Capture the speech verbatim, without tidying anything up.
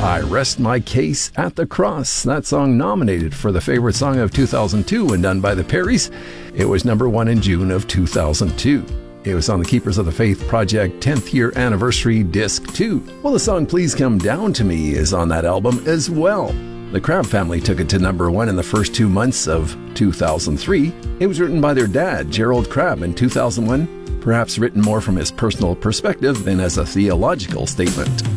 I Rest My Case at the Cross. That song nominated for the favorite song of two thousand two when done by the Perrys. It was number one in June of two thousand two. It was on the Keepers of the Faith Project tenth year anniversary disc two. Well, the song Please Come Down to Me is on that album as well. The Crabb family took it to number one in the first two months of two thousand three. It was written by their dad, Gerald Crabb, in two thousand one, perhaps written more from his personal perspective than as a theological statement.